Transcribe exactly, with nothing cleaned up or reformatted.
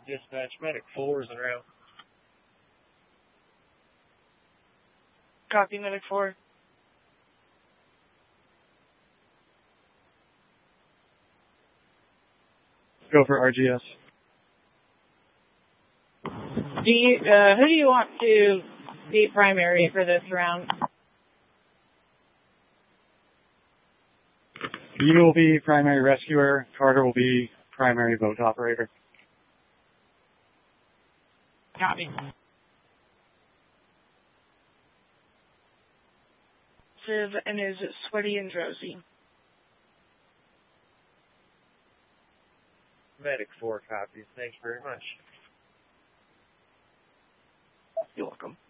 Dispatch, medic four is en route. Copy, medic four. Go for R G S. Do you, uh, who do you want to be primary for this round? You will be primary rescuer. Carter will be primary boat operator. Copy. Civ and is sweaty and drowsy. Medic four copies. Thanks very much. You're welcome.